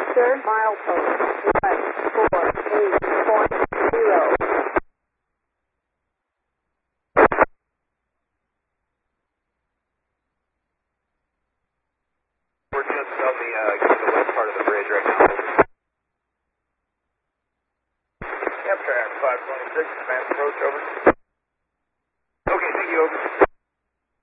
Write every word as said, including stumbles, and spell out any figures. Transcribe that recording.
Sir, milepost one four eight point zero. We're just on the, uh, the west part of the bridge right now. Amtrak five twenty-six, advance approach, over. Okay, thank you, over.